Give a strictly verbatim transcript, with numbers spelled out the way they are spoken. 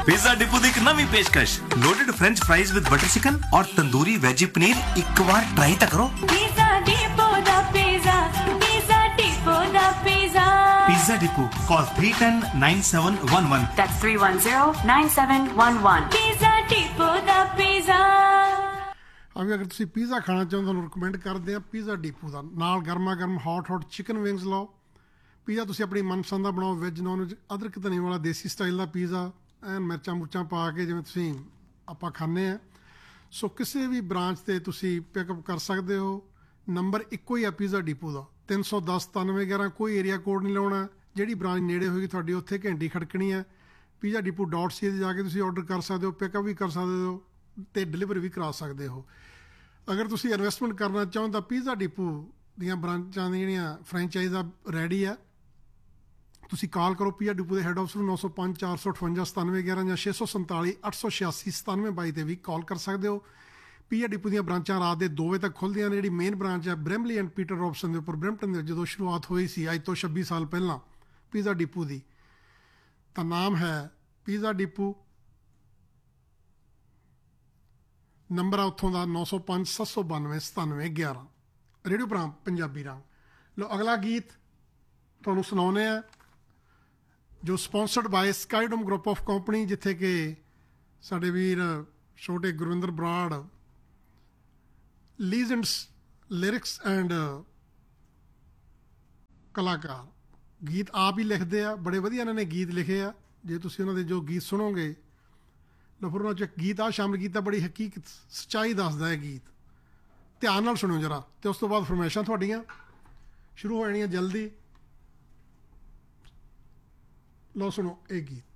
Pizza depot ਦੀ ਇੱਕ ਨਵੀਂ ਪੇਸ਼ਕਸ਼ loaded French fries with butter chicken ਔਰ ਤੰਦੂਰੀ ਵੈਜੀ ਪਨੀਰ ਇੱਕ ਵਾਰ ਟਰਾਈ ਤਾਂ ਕਰੋ। Pizza Depot the pizza, Pizza Depot the pizza. Pizza Depot, call three one zero nine seven one one. That's three one zero nine seven one one. Pizza Depot the pizza. ਆ ਵੀ ਅਗਰ ਤੁਸੀਂ pizza ਖਾਣਾ ਚਾਹੁੰਦੇ ਤੁਹਾਨੂੰ recommend ਕਰਦੇ ਆ pizza depot ਦਾ। ਨਾਲ ਗਰਮਾ ਗਰਮ ਹੌਟ ਹੌਟ ਚਿਕਨ ਵਿੰਗਸ ਲਓ। ਪੀਜ਼ਾ ਤੁਸੀਂ ਆਪਣੀ ਮਨਪਸੰਦ ਦਾ ਬਣਾਓ, ਵੈਜ ਨੌਨ ਵੈਜ, ਅਦਰਕ ਧਨੀਏ ਵਾਲਾ ਦੇਸੀ ਸਟਾਈਲ ਦਾ ਪੀਜ਼ਾ, ਐਨ ਮਿਰਚਾਂ ਮੁਰਚਾਂ ਪਾ ਕੇ ਜਿਵੇਂ ਤੁਸੀਂ ਆਪਾਂ ਖਾਂਦੇ ਆ। ਸੋ ਕਿਸੇ ਵੀ ਬ੍ਰਾਂਚ 'ਤੇ ਤੁਸੀਂ ਪਿਕਅਪ ਕਰ ਸਕਦੇ ਹੋ। ਨੰਬਰ ਇੱਕੋ ਹੀ ਆ ਪੀਜ਼ਾ ਡੀਪੂ ਦਾ, ਤਿੰਨ ਸੌ ਦਸ ਸਤਾਨਵੇਂ ਗਿਆਰਾਂ। ਕੋਈ ਏਰੀਆ ਕੋਡ ਨਹੀਂ ਲਾਉਣਾ। ਜਿਹੜੀ ਬ੍ਰਾਂਚ ਨੇੜੇ ਹੋਏਗੀ ਤੁਹਾਡੀ ਉੱਥੇ ਘੰਟੀ ਖੜਕਣੀ ਹੈ। ਪੀਜ਼ਾ ਡੀਪੂ ਡਾਟ ਸੀ 'ਤੇ ਜਾ ਕੇ ਤੁਸੀਂ ਔਡਰ ਕਰ ਸਕਦੇ ਹੋ, ਪਿਕਅਪ ਵੀ ਕਰ ਸਕਦੇ ਹੋ ਅਤੇ ਡਿਲੀਵਰੀ ਵੀ ਕਰਾ ਸਕਦੇ ਹੋ। ਅਗਰ ਤੁਸੀਂ ਇਨਵੈਸਟਮੈਂਟ ਕਰਨਾ ਚਾਹੋ ਤਾਂ ਪੀਜ਼ਾ ਡੀਪੂ ਦੀਆਂ ਬ੍ਰਾਂਚਾਂ ਦੀਆਂ ਜਿਹੜੀਆਂ ਫਰੈਂਚਾਈਜ਼ ਆ ਰੈਡੀ ਆ। ਤੁਸੀਂ ਕਾਲ ਕਰੋ ਪੀਜ਼ਾ ਡੀਪੂ ਦੇ ਹੈੱਡ ਆਫਿਸ ਨੂੰ ਨੌ ਸੌ ਪੰਜ ਚਾਰ ਸੌ ਅਠਵੰਜਾ ਸਤਾਨਵੇਂ ਗਿਆਰਾਂ ਜਾਂ ਛੇ ਸੌ ਸੰਤਾਲੀ ਅੱਠ ਸੌ ਛਿਆਸੀ ਸਤਾਨਵੇਂ ਬਾਈ 'ਤੇ ਵੀ ਕਾਲ ਕਰ ਸਕਦੇ ਹੋ। ਪੀਜ਼ਾ ਡੀਪੂ ਦੀਆਂ ਬ੍ਰਾਂਚਾਂ ਰਾਤ ਦੇ ਦੋ ਵਜੇ ਤੱਕ ਖੁੱਲ੍ਹਦੀਆਂ ਨੇ। ਜਿਹੜੀ ਮੇਨ ਬ੍ਰਾਂਚ ਹੈ ਬ੍ਰੈਮਲੀ ਐਂਡ ਪੀਟਰ ਰੋਬਸਨ ਦੇ ਉੱਪਰ ਬਰੈਂਪਟਨ ਦੇ ਜਦੋਂ ਸ਼ੁਰੂਆਤ ਹੋਈ ਸੀ ਅੱਜ ਤੋਂ ਛੱਬੀ ਸਾਲ ਪਹਿਲਾਂ ਪੀਜ਼ਾ ਡੀਪੂ ਦੀ, ਤਾਂ ਨਾਮ ਹੈ ਪੀਜ਼ਾ ਡੀਪੂ। ਨੰਬਰ ਆ ਉੱਥੋਂ ਦਾ ਨੌ ਸੌ ਪੰਜ ਸੱਤ ਸੌ ਬਾਨਵੇਂ ਸਤਾਨਵੇਂ ਗਿਆਰਾਂ। ਰੇਡੀਓ ਪ੍ਰੋਗਰਾਮ ਪੰਜਾਬੀ ਰੰਗ। ਲੋ ਅਗਲਾ ਗੀਤ ਤੁਹਾਨੂੰ ਸੁਣਾਉਂਦੇ ਆ ਜੋ ਸਪੋਂਸਰਡ ਬਾਏ ਸਕਾਈਡੋਮ ਗਰੁੱਪ ਆਫ ਕੰਪਨੀ, ਜਿੱਥੇ ਕਿ ਸਾਡੇ ਵੀਰ ਛੋਟੇ ਗੁਰਵਿੰਦਰ ਬਰਾੜ ਲੀਜੈਂਡਸ ਲਿਰਿਕਸ ਐਂਡ ਕਲਾਕਾਰ ਗੀਤ ਆਪ ਹੀ ਲਿਖਦੇ ਆ। ਬੜੇ ਵਧੀਆ ਇਹਨਾਂ ਨੇ ਗੀਤ ਲਿਖੇ ਆ। ਜੇ ਤੁਸੀਂ ਉਹਨਾਂ ਦੇ ਜੋ ਗੀਤ ਸੁਣੋਗੇ ਲੋ ਫਿਰ ਉਹਨਾਂ 'ਚ ਇੱਕ ਗੀਤ ਆ ਸ਼ਾਮਲ ਕੀਤਾ, ਬੜੀ ਹਕੀਕਤ ਸੱਚਾਈ ਦੱਸਦਾ ਹੈ ਗੀਤ। ਧਿਆਨ ਨਾਲ ਸੁਣਿਓ ਜਰਾ, ਅਤੇ ਉਸ ਤੋਂ ਬਾਅਦ ਫਰਮਾਇਸ਼ਾਂ ਤੁਹਾਡੀਆਂ ਸ਼ੁਰੂ ਹੋ ਜਾਣੀਆਂ ਜਲਦੀ। ਲਓ ਸੁਣੋ ਇਹ ਗੀਤ।